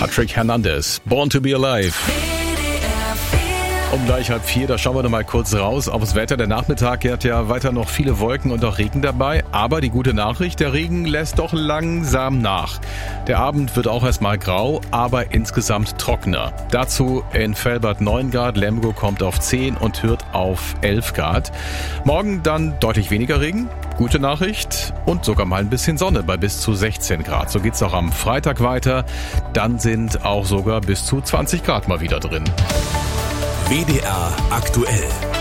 Patrick Hernandez, Born to be Alive. Um gleich 3:30, da schauen wir noch mal kurz raus aufs Wetter. Der Nachmittag hat ja weiter noch viele Wolken und auch Regen dabei. Aber die gute Nachricht, der Regen lässt doch langsam nach. Der Abend wird auch erstmal grau, aber insgesamt trockener. Dazu in Velbert 9 Grad, Lemgo kommt auf 10 und Hürth auf 11 Grad. Morgen dann deutlich weniger Regen. Gute Nachricht und sogar mal ein bisschen Sonne bei bis zu 16 Grad. So geht's auch am Freitag weiter. Dann sind auch sogar bis zu 20 Grad mal wieder drin. WDR aktuell.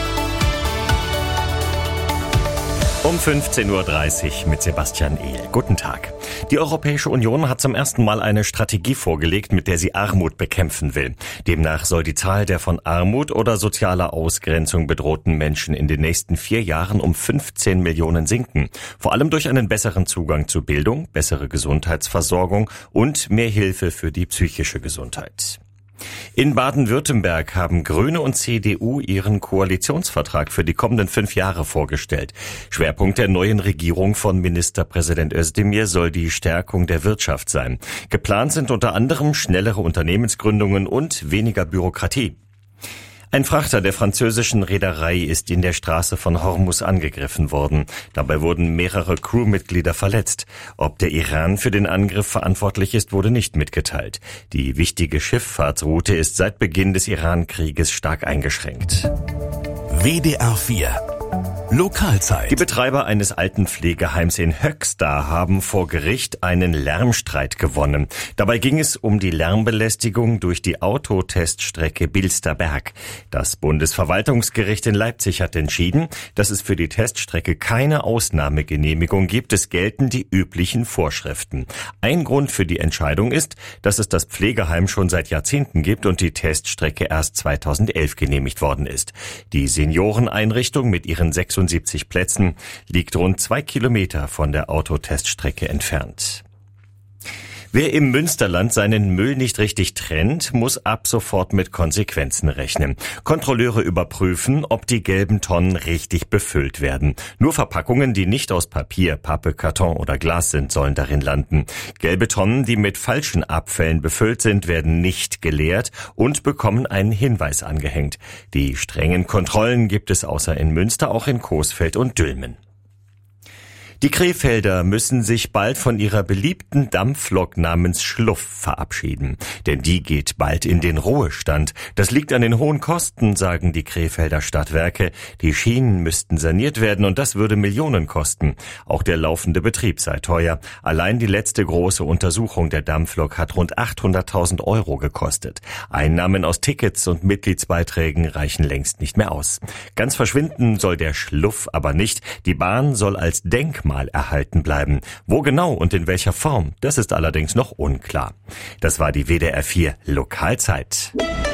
Um 15.30 Uhr mit Sebastian Ehl. Guten Tag. Die Europäische Union hat zum ersten Mal eine Strategie vorgelegt, mit der sie Armut bekämpfen will. Demnach soll die Zahl der von Armut oder sozialer Ausgrenzung bedrohten Menschen in den nächsten 4 Jahren um 15 Millionen sinken. Vor allem durch einen besseren Zugang zu Bildung, bessere Gesundheitsversorgung und mehr Hilfe für die psychische Gesundheit. In Baden-Württemberg haben Grüne und CDU ihren Koalitionsvertrag für die kommenden 5 Jahre vorgestellt. Schwerpunkt der neuen Regierung von Ministerpräsident Özdemir soll die Stärkung der Wirtschaft sein. Geplant sind unter anderem schnellere Unternehmensgründungen und weniger Bürokratie. Ein Frachter der französischen Reederei ist in der Straße von Hormuz angegriffen worden. Dabei wurden mehrere Crewmitglieder verletzt. Ob der Iran für den Angriff verantwortlich ist, wurde nicht mitgeteilt. Die wichtige Schifffahrtsroute ist seit Beginn des Iran-Krieges stark eingeschränkt. WDR 4 Lokalzeit. Die Betreiber eines Altenpflegeheims in Höxter haben vor Gericht einen Lärmstreit gewonnen. Dabei ging es um die Lärmbelästigung durch die Autoteststrecke Bilsterberg. Das Bundesverwaltungsgericht in Leipzig hat entschieden, dass es für die Teststrecke keine Ausnahmegenehmigung gibt. Es gelten die üblichen Vorschriften. Ein Grund für die Entscheidung ist, dass es das Pflegeheim schon seit Jahrzehnten gibt und die Teststrecke erst 2011 genehmigt worden ist. Die Senioreneinrichtung mit ihren 76 Plätzen liegt rund 2 Kilometer von der Autoteststrecke entfernt. Wer im Münsterland seinen Müll nicht richtig trennt, muss ab sofort mit Konsequenzen rechnen. Kontrolleure überprüfen, ob die gelben Tonnen richtig befüllt werden. Nur Verpackungen, die nicht aus Papier, Pappe, Karton oder Glas sind, sollen darin landen. Gelbe Tonnen, die mit falschen Abfällen befüllt sind, werden nicht geleert und bekommen einen Hinweis angehängt. Die strengen Kontrollen gibt es außer in Münster auch in Coesfeld und Dülmen. Die Krefelder müssen sich bald von ihrer beliebten Dampflok namens Schluff verabschieden. Denn die geht bald in den Ruhestand. Das liegt an den hohen Kosten, sagen die Krefelder Stadtwerke. Die Schienen müssten saniert werden und das würde Millionen kosten. Auch der laufende Betrieb sei teuer. Allein die letzte große Untersuchung der Dampflok hat rund 800.000 € gekostet. Einnahmen aus Tickets und Mitgliedsbeiträgen reichen längst nicht mehr aus. Ganz verschwinden soll der Schluff aber nicht. Die Bahn soll als Denkmal erhalten bleiben. Wo genau und in welcher Form, das ist allerdings noch unklar. Das war die WDR 4 Lokalzeit.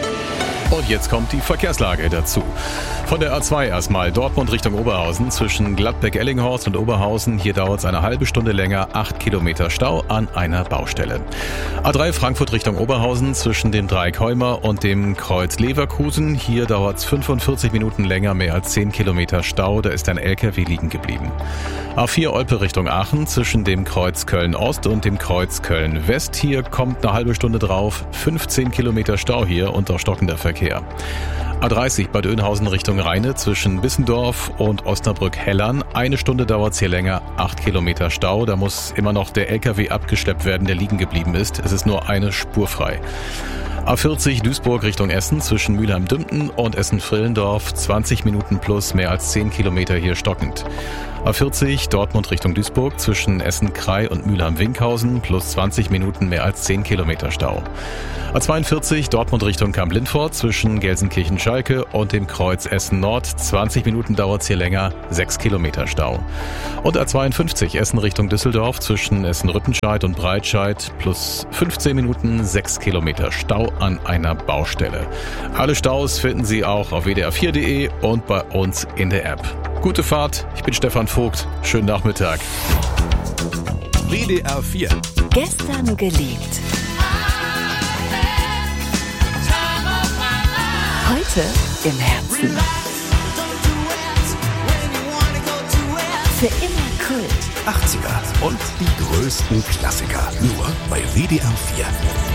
Und jetzt kommt die Verkehrslage dazu. Von der A2 erstmal Dortmund Richtung Oberhausen zwischen Gladbeck-Ellinghorst und Oberhausen. Hier dauert es eine halbe Stunde länger, 8 Kilometer Stau an einer Baustelle. A3 Frankfurt Richtung Oberhausen zwischen dem Dreieck Heumer und dem Kreuz Leverkusen. Hier dauert es 45 Minuten länger, mehr als 10 Kilometer Stau. Da ist ein LKW liegen geblieben. A4 Olpe Richtung Aachen zwischen dem Kreuz Köln-Ost und dem Kreuz Köln-West. Hier kommt eine halbe Stunde drauf, 15 Kilometer Stau hier und auch stockender Verkehr. A30 Bad Oeynhausen Richtung Rheine zwischen Bissendorf und Osnabrück-Hellern. Eine Stunde dauert es hier länger, 8 Kilometer Stau. Da muss immer noch der LKW abgeschleppt werden, der liegen geblieben ist. Es ist nur eine Spur frei. A40 Duisburg Richtung Essen zwischen Mülheim-Dümpten und Essen-Frillendorf. 20 Minuten plus, mehr als 10 Kilometer hier stockend. A40 Dortmund Richtung Duisburg zwischen Essen-Krei und Mülheim-Winkhausen plus 20 Minuten, mehr als 10 Kilometer Stau. A42 Dortmund Richtung Kamp-Lindfort zwischen Gelsenkirchen-Schalke und dem Kreuz Essen-Nord. 20 Minuten dauert es hier länger, 6 Kilometer Stau. Und A52 Essen Richtung Düsseldorf zwischen Essen-Rüttenscheid und Breitscheid plus 15 Minuten, 6 Kilometer Stau an einer Baustelle. Alle Staus finden Sie auch auf wdr4.de und bei uns in der App. Gute Fahrt, ich bin Stefan Vogt. Schönen Nachmittag. WDR 4 Gestern geliebt. Heute im Herzen. Für immer Kult. 80er und die größten Klassiker. Nur bei WDR 4.